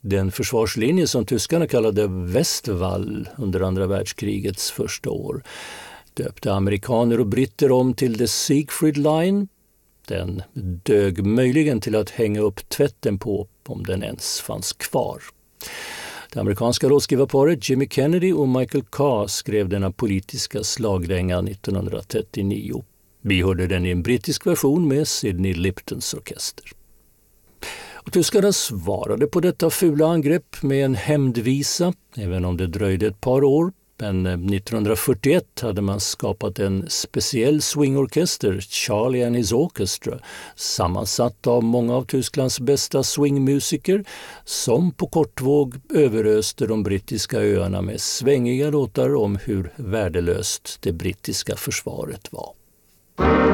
Den försvarslinje som tyskarna kallade Westwall under andra världskrigets första år döpte amerikaner och britter om till The Siegfried Line. Den dög möjligen till att hänga upp tvätten på om den ens fanns kvar. Det amerikanska rådskrivarparet Jimmy Kennedy och Michael Carr skrev denna politiska slagdänga 1939. Vi hörde den i en brittisk version med Sidney Liptons orkester. Och tyskarna svarade på detta fula angrepp med en hämndvisa, även om det dröjde ett par år. Men 1941 hade man skapat en speciell swingorkester, Charlie and his Orchestra, sammansatt av många av Tysklands bästa swingmusiker som på kortvåg överöste de brittiska öarna med svängiga låtar om hur värdelöst det brittiska försvaret var.